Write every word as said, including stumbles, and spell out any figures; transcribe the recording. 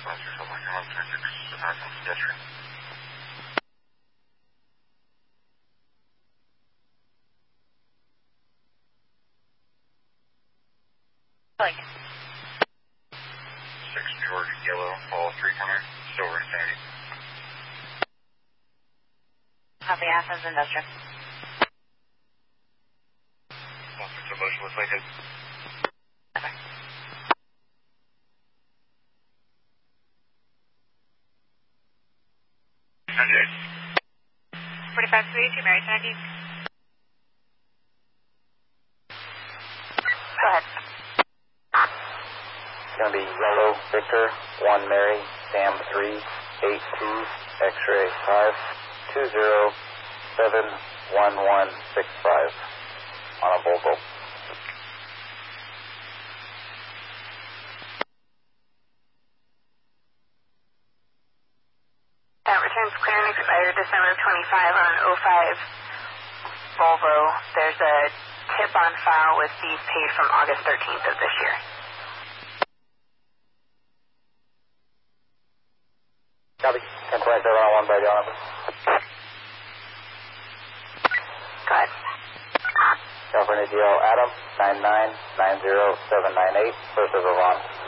Like, six George Yellow, Fall three corner, Silver Insanity. copy Athens Industrial. Officer to motion with Lincoln. Okay. Sanjay. forty-five thirty-two, Mary Sandy. Go ahead. It's going to be Yellow, Victor, one Mary, Sam three, eight two, X-ray five, two zero, seven, one one, six five on a Volvo. That returns clearance expired December twenty-fifth on oh five Volvo. There's a tip on file with fees paid from August thirteenth of this year. Copy. ten twenty-seven on one by Jonathan. Go ahead. California D L Adam, nine nine nine zero seven nine eight, first of Avon.